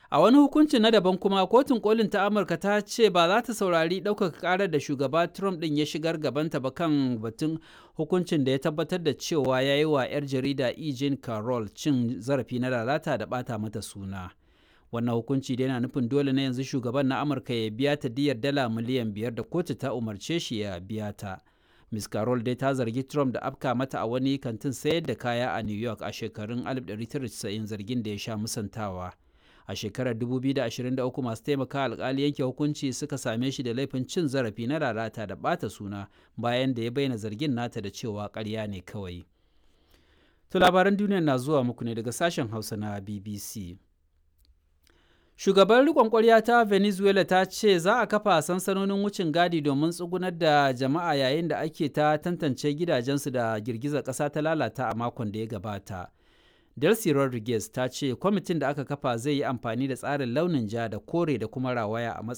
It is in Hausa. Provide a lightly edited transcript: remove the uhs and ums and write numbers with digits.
A wani hukunci na daban kuma, kotun kolin ta Amurka ta ce ba za ta saurari ɗaukaka ƙarar da shugaba Trump ɗin ya shigar gabanta ba kan batun hukuncin da ya tabbatar da cewa ya yi wa 'yar jarida E. Jean Carroll cin zarafi na lalata da ɓata mata suna. Wannan hukunci dai yana nufin dole na yanzu shugaban na Amurka ya biya ta diyyar dala miliyan 5 da kotu ta umarce shi ya biya ta. Ms. Carroll dai ta zargi Trump da afka mata a wani kantin sayar da kaya a New York a shekarun 1990, zargin da ya sha musantawa. A shekarar 2023 masu taimaka alkali yanke hukunci suka same shi da laifin cin zarafi na lalata da ɓata suna bayan da ya bayyana zargin nata da cewa ƙarya ne kawai. To labaran duniya na zuwa muku ne daga sashen Hausa na BBC. Shugaban riƙon ƙwarya ta Venezuela ta ce za a kafa sansanonin wucin gadi domin tsugunar da jama'a yayin da ake ta tantance gidajensu da girgizar ƙasa ta lalata a makon da ya gabata. Delcy Rodriguez ta ce kwamitin da aka kafa zai yi amfani da tsarin launin ja da kore da kuma rawaya a matsayin